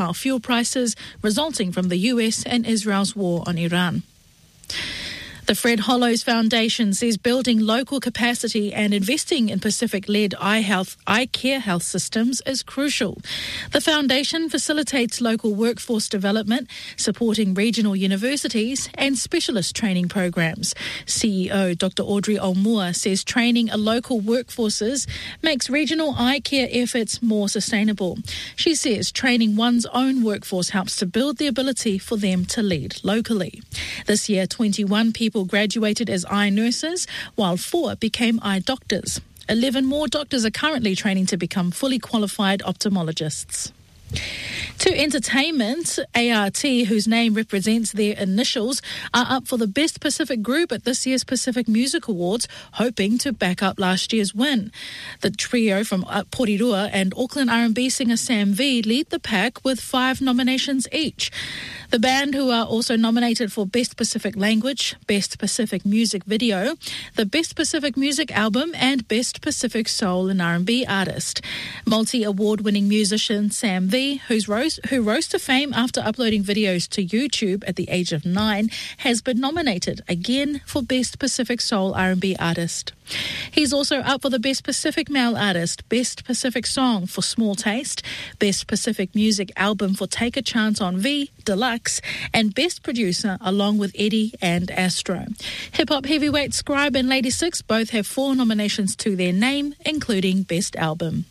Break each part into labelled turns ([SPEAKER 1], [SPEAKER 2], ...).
[SPEAKER 1] fuel prices resulting from the US and Israel's war on Iran. The Fred Hollows Foundation says building local capacity and investing in Pacific-led eye care health systems is crucial. The foundation facilitates local workforce development, supporting regional universities and specialist training programs. CEO Dr. Audrey Olmua says training a local workforces makes regional eye care efforts more sustainable. She says training one's own workforce helps to build the ability for them to lead locally. This year, 21 people graduated as eye nurses, while 4 became eye doctors. 11 more doctors are currently training to become fully qualified ophthalmologists. To entertainment, ART, whose name represents their initials, are up for the Best Pacific Group at this year's Pacific Music Awards, hoping to back up last year's win. The trio from Porirua and Auckland R&B singer Sam V lead the pack with 5 nominations each. The band, who are also nominated for Best Pacific Language, Best Pacific Music Video, the Best Pacific Music Album and Best Pacific Soul and R&B Artist. Multi-award-winning musician Sam V, who rose to fame after uploading videos to YouTube at the age of 9, has been nominated again for Best Pacific Soul R&B Artist. He's also up for the Best Pacific Male Artist, Best Pacific Song for Small Taste, Best Pacific Music Album for Take a Chance on V, Deluxe, and Best Producer along with Eddie and Astro. Hip-hop heavyweight Scribe and Lady Six both have 4 nominations to their name, including Best Album.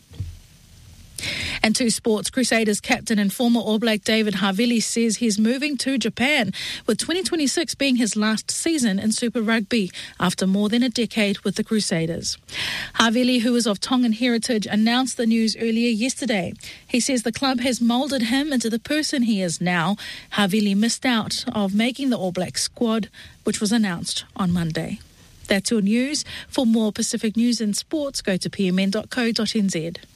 [SPEAKER 1] And to sports, Crusaders captain and former All Black David Havili says he's moving to Japan, with 2026 being his last season in Super Rugby after more than a decade with the Crusaders. Havili, who is of Tongan heritage, announced the news earlier yesterday. He says the club has moulded him into the person he is now. Havili missed out of making the All Black squad, which was announced on Monday. That's your news. For more Pacific news and sports, go to pmn.co.nz.